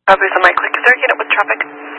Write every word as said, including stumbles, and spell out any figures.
Robbers on my click. Is there a unit with traffic?